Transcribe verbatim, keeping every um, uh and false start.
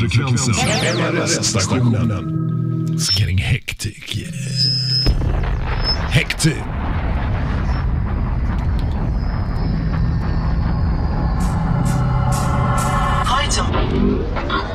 Frekvensen. M R S-stationen. It's getting hectic. Yeah. Hectic. Item.